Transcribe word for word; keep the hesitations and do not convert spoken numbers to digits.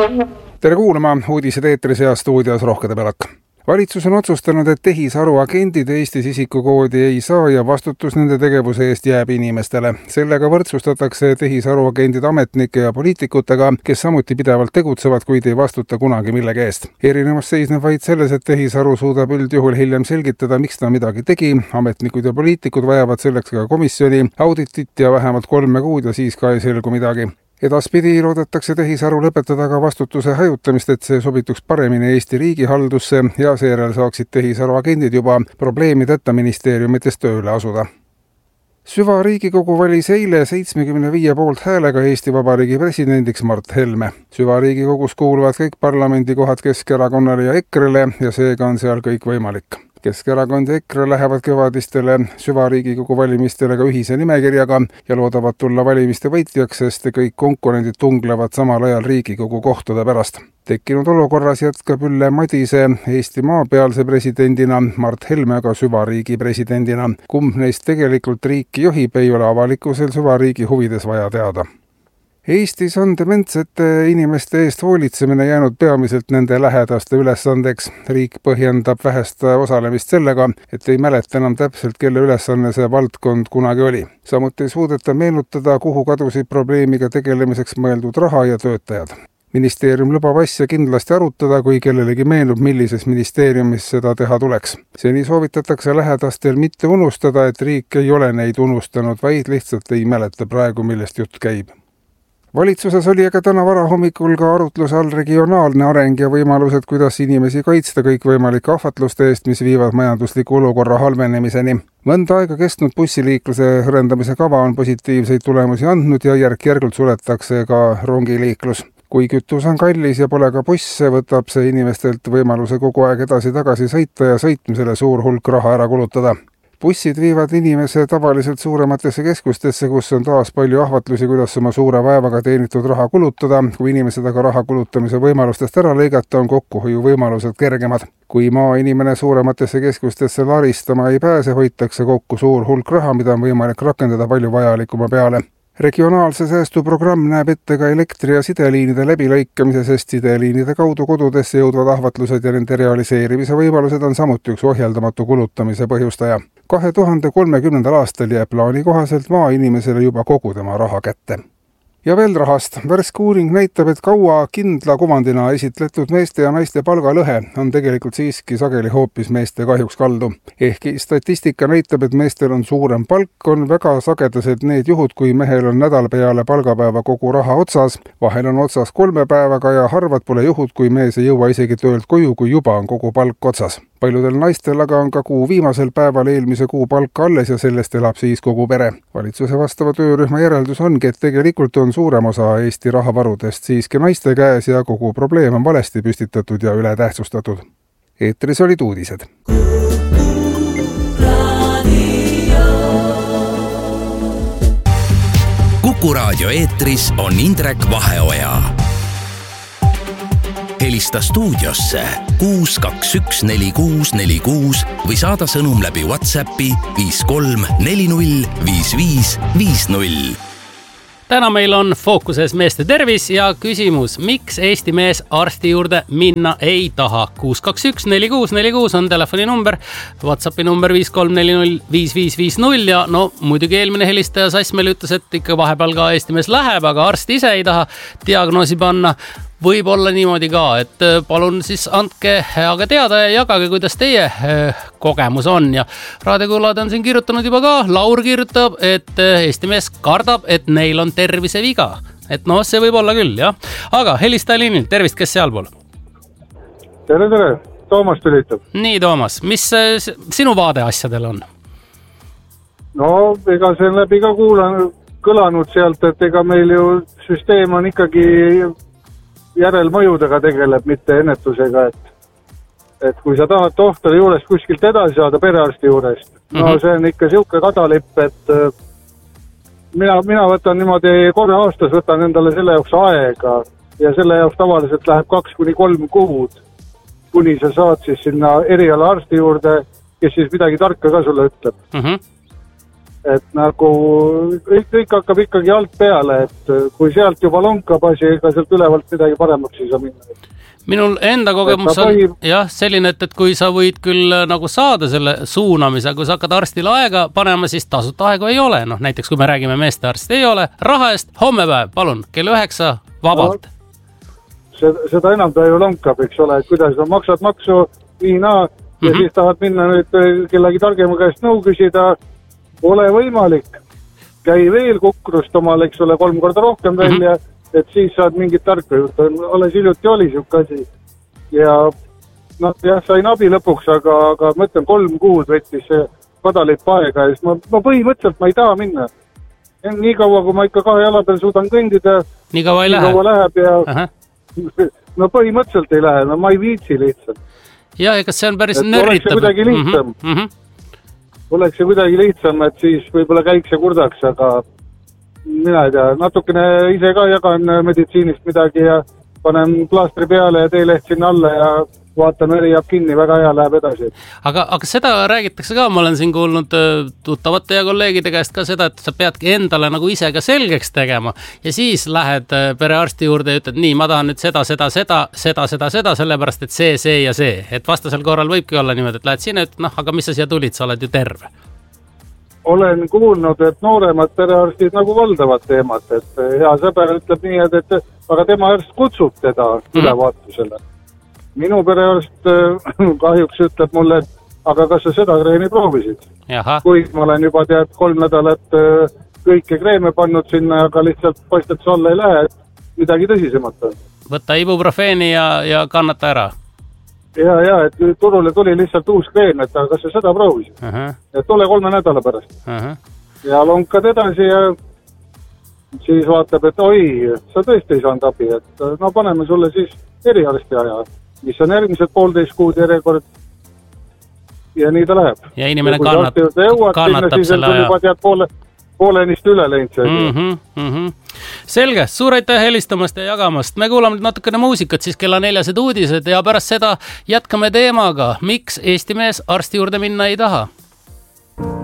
Tere kuulama, uudised eetris ja stuudios Rohkede Pelak. Valitsus on otsustanud, et tehisaru agendid Eestis isikukoodi ei saa ja vastutus nende tegevuse eest jääb inimestele. Sellega võrdsustatakse tehisaru agendid ametnike ja poliitikutega, kes samuti pidevalt tegutsevad, kuid ei vastuta kunagi millegi eest. Erinevus seisneb vaid selles, et tehisaru suudab üldjuhul hiljem selgitada, miks ta midagi tegi. Ametnikud ja poliitikud vajavad selleks ka komisjoni, auditit ja vähemalt kolme kuud ja siis ka ei selgu midagi. Edaspidi loodetakse tehisaru lõpetada ka vastutuse hajutamist, et see sobituks paremini Eesti riigihaldusse ja seejärel saaksid tehisaru agendid juba probleemideta ministeeriumites tööle asuda. Süva Riigikogu valis eile seitsmekümne viie poolt häälega Eesti Vabariigi presidendiks Mart Helme. Süva Riigikogus kuuluvad kõik parlamendikohad Keskerakonnale ja EKRE-le ja seega on seal kõik võimalik. Keskerakond ja EKRE lähevad kevadistele Süva Riigikogu valimistele ka ühise nimekirjaga ja loodavad tulla valimiste võitjaks, sest kõik konkurendid tunglevad samal ajal Riigikogu kohtade pärast. Tekkinud olukorras jätkab Ülle Madise Eesti maapealse presidendina, Mart Helme aga Süva Riigi presidendina. Kumb neist tegelikult riiki juhib, ei ole avalikkusel Süva Riigi huvides vaja teada. Eestis on dementsete inimeste eest hoolitsemine jäänud peamiselt nende lähedaste ülesandeks. Riik põhjendab vähest osalemist sellega, et ei mäleta enam täpselt, kelle ülesanne see valdkond kunagi oli. Samuti ei suudeta meenutada, kuhu kadusid probleemiga tegelemiseks mõeldud raha ja töötajad. Ministeerium lubab asja kindlasti arutada, kui kellelegi meenub, millises ministeeriumis seda teha tuleks. Seni soovitatakse lähedastel mitte unustada, et riik ei ole neid unustanud, vaid lihtsalt ei mäleta praegu, millest jutt käib. Valitsuses oli aga täna varahommikul ka arutluse all regionaalne areng ja võimalused, kuidas inimesi kaitsta kõikvõimalike ahvatluste eest, mis viivad majandusliku olukorra halvenemiseni. Mõnda aega kestnud bussiliikluse hõrendamise kava on positiivseid tulemusi andnud ja järk-järgult suletakse ka rongiliiklus. Kui kütus on kallis ja pole ka busse, võtab see inimestelt võimaluse kogu aeg edasi-tagasi sõita ja sõitmisele suur hulk raha ära kulutada. Bussid viivad inimese tavaliselt suurematesse keskustesse, kus on taas palju ahvatlusi, kuidas oma suure vaevaga teenitud raha kulutada. Kui inimesed aga raha kulutamise võimalustest ära lõigata, on kokkuhoiu võimalused kergemad. Kui maainimene suurematesse keskustesse laristama ei pääse, hoitakse kokku suur hulk raha, mida on võimalik rakendada palju vajalikuma peale. Regionaalse säästuprogramm näeb ette ka elektri- ja sideliinide läbilõikamise, sest sideliinide kaudu kodudesse jõudvad ahvatlused ja nende realiseerimise võimalused on samuti üks ohjeldamatu kulutamise põhjustaja. kahe tuhande kolmekümnendal aastal jääb plaani kohaselt maainimesele juba kogu tema raha kätte. Ja veel rahast. Värske uuring näitab, et kaua kindla kuvandina esitletud meeste ja naiste palgalõhe on tegelikult siiski sageli hoopis meeste kahjuks kaldu. Ehkki statistika näitab, et meestel on suurem palk, on väga sagedased need juhud, kui mehel on nädal peale palgapäeva kogu raha otsas, vahel on otsas kolme päevaga ja harvad pole juhud, kui mees ei jõua isegi töölt koju, kui juba on kogu palk otsas. Paljudel naistel aga on ka kuu viimasel päeval eelmise kuu palka alles ja sellest elab siis kogu pere. Valitsuse vastava töörühma järeldus ongi, et tegelikult on suurem osa Eesti rahavarudest siiski naiste käes ja kogu probleem on valesti püstitatud ja ületähtsustatud. Eetris olid uudised. Kuku raadio eetris on Indrek Vaheoja. Helista stuudiosse kuus kaks üks neli kuus neli kuus või saada sõnum läbi WhatsAppi viis kolm neli null viis viis viis null. Täna meil on fookuses meeste tervis ja küsimus, miks Eesti mees arsti juurde minna ei taha. kuus kaks üks neli kuus neli kuus on telefoni number, WhatsAppi number viis kolm neli null viis viis viis null ja no muidugi eelmine helistaja Sass meil ütles, et ikka vahepeal ka Eesti mees läheb, aga arst ise ei taha diagnoosi panna. Võib olla niimoodi ka, et palun siis andke aga teada ja jagage, kuidas teie kogemus on. Ja raadiokuulajad on siin kirjutanud juba ka, Laur kirjutab, et Eesti mees kardab, et neil on terviseviga. Et noh, see võib olla küll, jah. Aga helistaja liinil, tervist, kes sealpool? Tere, tere, Toomas tülitab. Nii, Toomas, mis sinu vaade asjadel on? No, ega see on läbi ka kuulan, kõlanud sealt, et ega meil ju süsteem on ikkagi järelmõjudega tegeleb, mitte ennetusega, et, et kui sa tahad tohtari juurest kuskilt edasi saada perearsti juurest, no mm-hmm. see on ikka siuke kadalipp, et mina, mina võtan niimoodi korra aastas, võtan endale selle jaoks aega ja selle jaoks tavaliselt läheb kaks kuni kolm kuud, kuni sa saad siis sinna eriala arsti juurde, kes siis midagi tarka ka sulle ütleb. Mm-hmm. et nagu kõik, kõik hakkab ikkagi alt peale, et kui sealt juba lonkab asi, ega sealt ülevalt midagi paremaks ei saa minna. Minul enda kogemus on põhi... jah, selline, et, et kui sa võid küll nagu saada selle suunamise, kui sa hakkad arstile aega panema, siis tasuta aegu ei ole. Noh, näiteks kui me räägime meeste arst ei ole, raha eest homme päev, palun, kell üheksa vabalt. No, seda, seda enam ta ju lonkab, eks ole, et kuidas sa maksad maksu viina ja mm-hmm. siis tahad minna nüüd kellegi targema käest nõu küsida, ole võimalik. Käi veel kukrust omal, eks ole, kolm korda rohkem välja mm-hmm. et siis saad mingit tarka juurde. Alles hiljuti oli siuke asi. Ja noh, jah, sain abi lõpuks, aga, aga mõtlen, kolm kuud võttis see padalipp aega ja siis ma, ma põhimõtteliselt ma ei taha minna. Nii kaua, kui ma ikka kahe jala peal suudan kõndida, nii kaua ei nii lähe. Kaua läheb ja Aha. no põhimõtteliselt ei lähe, no ma ei viitsi lihtsalt. Ja, ega see on päris et nörritab. Oleks see kuidagi lihtsam. Mm -hmm. Oleks see kuidagi lihtsam, et siis võib-olla käiks ja kurdaks, aga mina ei tea, natukene ise ka jagan meditsiinist midagi ja panen plaastri peale ja teeleht sinna alla ja vaatan, veri jääb kinni, väga hea, läheb edasi. Aga, aga seda räägitakse ka, ma olen siin kuulnud tuttavate ja kolleegide käest ka seda, et sa peadki endale nagu ise ka selgeks tegema ja siis lähed perearsti juurde ja ütled, nii, ma tahan nüüd seda, seda, seda, seda, seda, seda, sellepärast, et see, see ja see. Et vastasel korral võibki olla niimoodi, et lähed sinna, et noh, aga mis sa siia tulid, sa oled ju terve. Olen kuulnud, et nooremad perearstid nagu valdavad teemat, et hea sõber ütleb nii, et, et aga tema arst kutsub teda mm. ülevaatusele. Minu perearst kahjuks ütleb mulle, et aga kas sa seda kreemi proovisid? Jaha. Kui ma olen juba tead kolm nädalat kõike kreeme pannud sinna, aga lihtsalt paistet see alla ei lähe, et midagi tõsisemat on. Võtta ibuprofeeni ja, ja kannata ära. Ja, ja, et turule tuli lihtsalt uus kreem, et kas sa seda proovisid? Uh-huh. Et tule kolme nädala pärast. Uh-huh. Ja lonkad edasi ja siis vaatab, et oi, sa tõesti ei saanud abi, et no paneme sulle siis eriarsti aja, mis on järgmised poolteist kuud järjekord ja nii ta läheb. Ja inimene ja kannat, jõuad, kannatab sinna, selle aja. Juba tead poole, poolenist üle läinud see. Mm-hmm, mm-hmm. Selge, suur aitäh helistamast ja jagamast. Me kuulame nüüd natukene muusikat, siis kella neljased uudised ja pärast seda jätkame teemaga, miks Eesti mees arsti juurde minna ei taha.